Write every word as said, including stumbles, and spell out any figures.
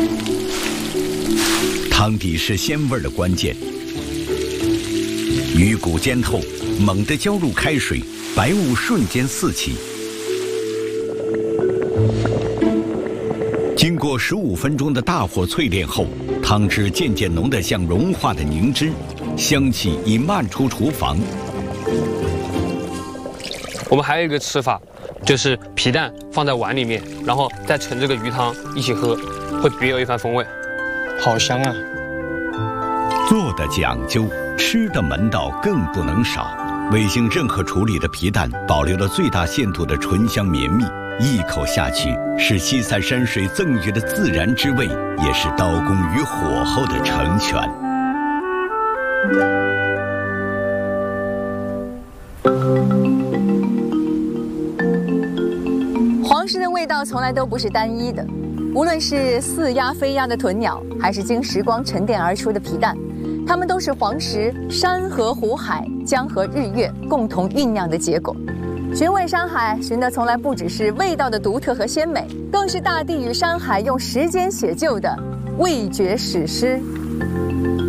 汤底是鲜味的关键，鱼骨煎透，猛地浇入开水，白雾瞬间四起。经过十五分钟的大火淬炼后，汤汁渐渐浓得像融化的凝脂，香气已漫出厨房。 我们还有一个吃法，就是皮蛋放在碗里面，然后再盛这个鱼汤一起喝，会别有一番风味。 好香啊！ 做的讲究，吃的门道更不能少。未经任何处理的皮蛋，保留了最大限度的醇香绵密。一口下去，是西塞山水赠予的自然之味，也是刀工与火候的成全。 黄石的味道从来都不是单一的，无论是似鸭非鸭的豚鸟，还是经时光沉淀而出的皮蛋，它们都是黄石山河湖海、江河日月共同酝酿的结果。寻味山海，寻的从来不只是味道的独特和鲜美，更是大地与山海用时间写就的味觉史诗。